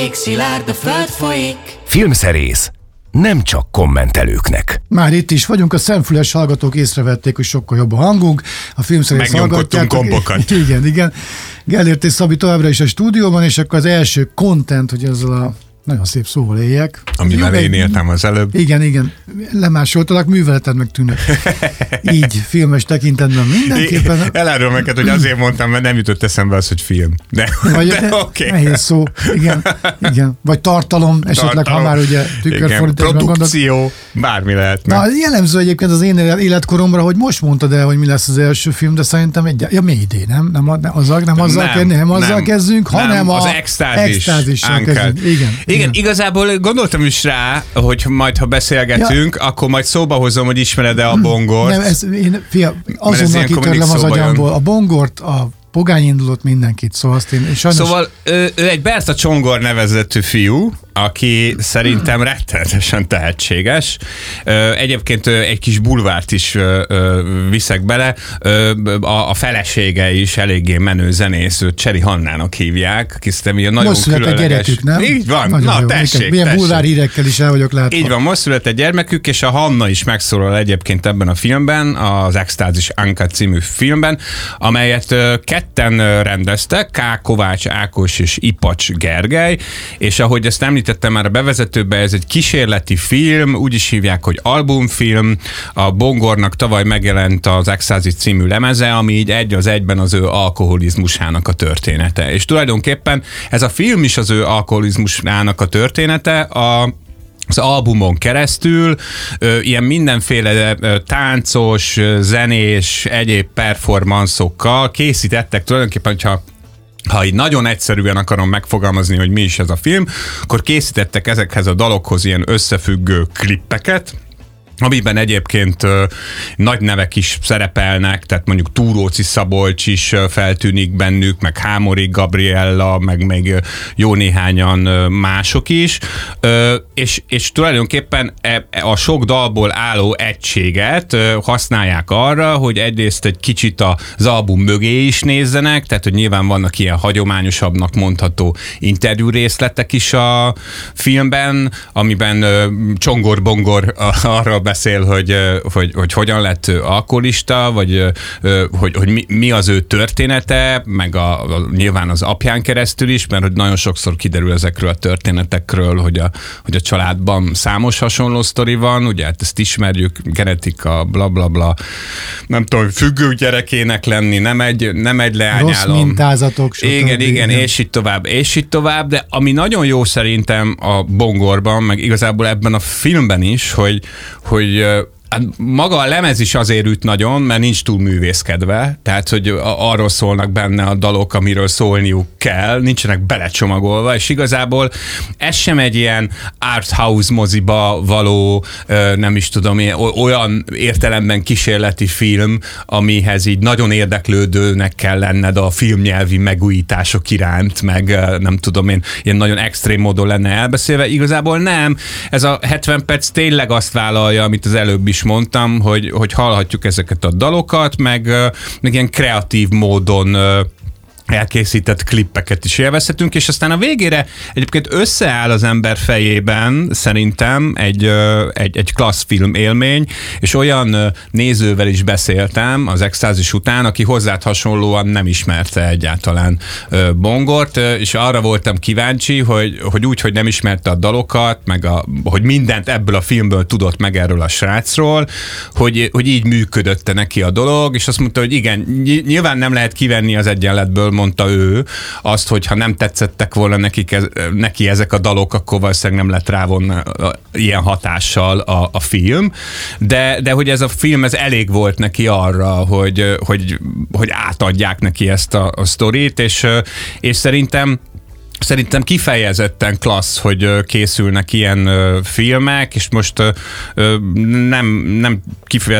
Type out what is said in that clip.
Szilárd, a föld folyik. Filmszerész, nem csak kommentelőknek. Már itt is vagyunk, a szemfüles hallgatók észrevették, hogy sokkal jobb a hangunk. A filmszerész hallgatják. Gombokat. Igen. Gellért és Szabi továbbra is a stúdióban, és akkor az első content, hogy ezzel a nagyon szép szóval éljek. Amivel én éltem az előbb. Igen. Lemásoltalak, műveleted meg tűnök. Így, filmes tekintetben mindenképpen. Elárulom neked, hogy azért mondtam, mert nem jutott eszembe az, hogy film. De oké. Nehéz szó. Igen. Vagy tartalom, esetleg, ha már ugye tükörfordításban gondolok. Produkció, bármi lehetne. Na, jellemző egyébként az én életkoromra, hogy most mondtad el, hogy mi lesz az első film, de szerintem Mayday, nem azzal kezdünk, hanem az extázissal kezdünk. Igen, igazából gondoltam is rá, hogy majd, ha beszélgetünk, akkor majd szóba hozom, hogy ismered-e a bongort. Nem, azonnal kitörlem az agyamból. A bongort, a pogányindulót, mindenkit, szóval azt én sajnos... Szóval ő egy Berta Csongor nevezetű fiú, aki szerintem rettenetesen tehetséges. Egyébként egy kis bulvárt is viszek bele. A felesége is eléggé menő zenész, őt Cseri Hannának hívják, aki szerintem ilyen nagyon most különleges. Most született gyerekük, nem? Így van, nagyon na tessék. Milyen bulvár hírekkel is el vagyok látva. Így van, most született gyermekük, és a Hanna is megszólal egyébként ebben a filmben, az Extázis Anka című filmben, amelyet ketten rendeztek, K. Kovács Ákos és Ipacs Gergely, és ahogy ezt említettem már a bevezetőben, ez egy kísérleti film, úgy is hívják, hogy albumfilm. A Bongornak tavaly megjelent az Extázis című lemeze, ami így egy az egyben az ő alkoholizmusának a története. És tulajdonképpen ez a film is az ő alkoholizmusának a története, az albumon keresztül ilyen mindenféle táncos, zenés, egyéb performanszokkal készítettek tulajdonképpen, ha így nagyon egyszerűen akarom megfogalmazni, hogy mi is ez a film, akkor készítettek ezekhez a dalokhoz ilyen összefüggő klippeket, amiben egyébként nagy nevek is szerepelnek, tehát mondjuk Túróci Szabolcs is feltűnik bennük, meg Hámori Gabriella, meg még jó néhányan mások is, és tulajdonképpen a sok dalból álló egységet használják arra, hogy egyrészt egy kicsit az album mögé is nézzenek, tehát hogy nyilván vannak ilyen hagyományosabbnak mondható interjú részletek is a filmben, amiben Csongor Bongor arra beszél, hogy hogyan lett alkoholista, vagy hogy mi az ő története, meg nyilván az apján keresztül is, mert hogy nagyon sokszor kiderül ezekről a történetekről, hogy a családban számos hasonló sztori van, ugye hát ezt ismerjük, genetika, blablabla, nem tudom, függő gyerekének lenni, nem egy leányálom. Rossz mintázatok. Igen, és így tovább, de ami nagyon jó szerintem a Bongorban, meg igazából ebben a filmben is, hogy maga a lemez is azért üt nagyon, mert nincs túl művészkedve, tehát hogy arról szólnak benne a dalok, amiről szólniuk kell, nincsenek belecsomagolva, és igazából ez sem egy ilyen art house moziba való, nem is tudom, olyan értelemben kísérleti film, amihez így nagyon érdeklődőnek kell lenned a filmnyelvi megújítások iránt, meg nem tudom én, ilyen nagyon extrém módon lenne elbeszélve. Igazából nem. Ez a 70 perc tényleg azt vállalja, amit az előbb is mondtam, hogy hallhatjuk ezeket a dalokat, meg ilyen kreatív módon elkészített klippeket is élvezhetünk, és aztán a végére egyébként összeáll az ember fejében szerintem egy klassz film élmény, és olyan nézővel is beszéltem az Extázis után, aki hozzád hasonlóan nem ismerte egyáltalán Bongort, és arra voltam kíváncsi, hogy úgy, hogy nem ismerte a dalokat, meg hogy mindent ebből a filmből tudott meg erről a srácról, hogy így működött neki a dolog, és azt mondta, hogy igen, nyilván nem lehet kivenni az egyenletből, mondta ő, azt, hogyha nem tetszettek volna neki ezek a dalok, akkor valószínűleg nem lett rá volna ilyen hatással a film, de hogy ez a film, ez elég volt neki arra, hogy átadják neki ezt a sztorit, és szerintem kifejezetten klassz, hogy készülnek ilyen filmek, és most nem kifejezetten